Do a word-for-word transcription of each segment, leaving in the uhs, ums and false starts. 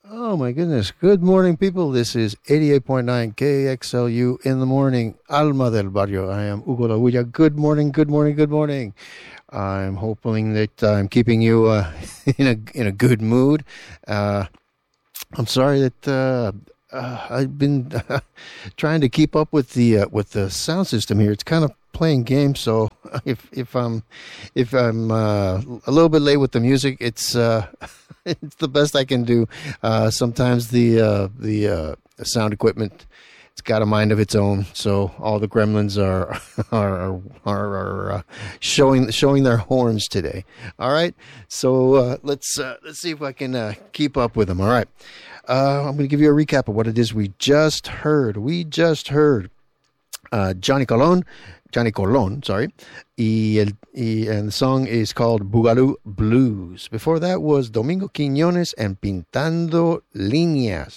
Oh my goodness. Good morning, people. This is eighty-eight point nine K X L U in the morning. Alma del Barrio. I am Hugo Lagulla. Good morning, good morning, good morning. I'm hoping that I'm keeping you uh, in a in a good mood. Uh, I'm sorry that uh, uh, I've been uh, trying to keep up with the uh, with the sound system here. It's kind of playing games, so if if I'm if I'm uh, a little bit late with the music, it's uh, it's the best I can do. Uh, sometimes the uh, the uh, sound equipment, it's got a mind of its own, so all the gremlins are are are, are uh, showing showing their horns today. All right, so uh, let's uh, let's see if I can uh, keep up with them. All right, uh, I'm going to give you a recap of what it is we just heard. We just heard uh, Johnny Colon. Johnny Colon, sorry, y el, y, and the song is called Boogaloo Blues. Before that was Domingo Quiñones and Pintando Líneas.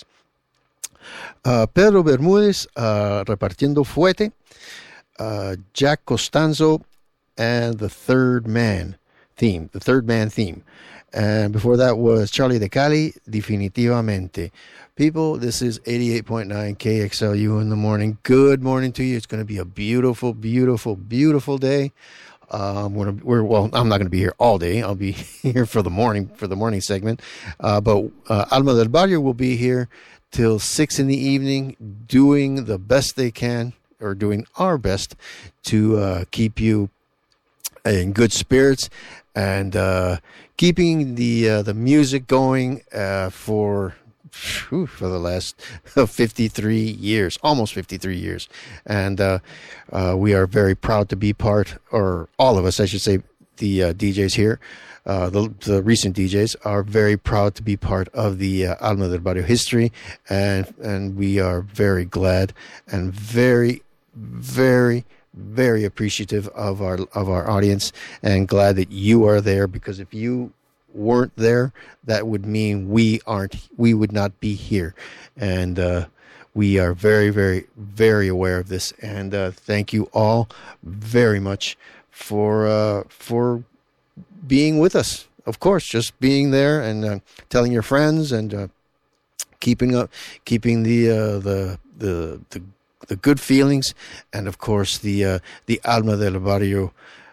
Uh, Pedro Bermúdez, uh, Repartiendo Fuete, uh, Jack Costanzo, and the Third Man theme, the Third Man theme. And before that was Charlie de Cali, Definitivamente. People, this is eighty-eight point nine K X L U in the morning. Good morning to you. It's going to be a beautiful, beautiful, beautiful day. Um, we're, we're well. I'm not going to be here all day. I'll be here for the morning for the morning segment. Uh, but uh, Alma del Barrio will be here till six in the evening, doing the best they can, or doing our best to uh, keep you in good spirits and uh, keeping the uh, the music going uh, for. Whew, for the last fifty-three years, almost fifty-three years. And uh, uh, we are very proud to be part, or all of us, I should say, the uh, D Js here, uh, the, the recent D Js are very proud to be part of the uh, Alma del Barrio history. And, and we are very glad and very, very, very appreciative of our, of our audience, and glad that you are there, because if you weren't there, that would mean we aren't we would not be here. And uh we are very, very, very aware of this, and uh thank you all very much for uh for being with us. Of course, just being there and uh, telling your friends, and uh keeping up keeping the uh the the the the good feelings, and of course the uh the Alma del Barrio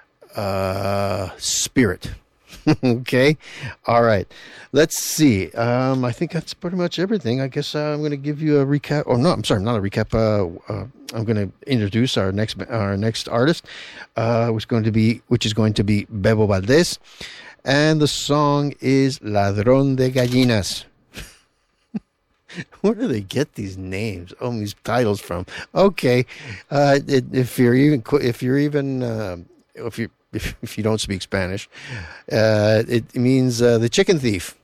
uh spirit. Okay. All right. Let's see. Um, I think that's pretty much everything. I guess uh, I'm going to give you a recap. Oh no, I'm sorry, not a recap. Uh, uh, I'm going to introduce our next our next artist, uh, which is going to be which is going to be Bebo Valdez, and the song is Ladrón de Gallinas. Where do they get these names? Oh, these titles from? Okay. Uh, if you're even if you're even uh, if you If, if you don't speak Spanish, uh, it means uh, the chicken thief.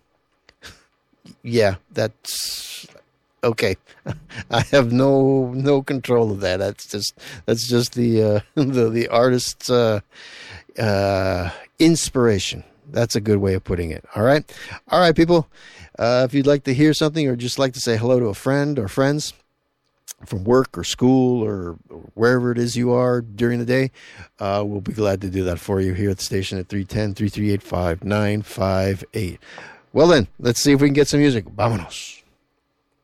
Yeah, that's okay. I have no no control of that. That's just that's just the uh, the the artist's uh, uh, inspiration. That's a good way of putting it. All right, all right, people. Uh, if you'd like to hear something, or just like to say hello to a friend or friends from work or school or wherever it is you are during the day, uh, we'll be glad to do that for you here at the station at three one zero, three three eight, five nine five eight. Well then, let's see if we can get some music. Vámonos.